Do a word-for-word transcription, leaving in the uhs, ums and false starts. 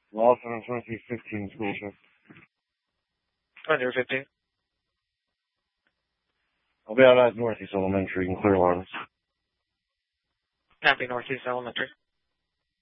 Lawson on twenty-three fifteen school shift. twenty-three fifteen. I'll be out at Northeast Elementary in Clear Lawrence. Happy Northeast Elementary.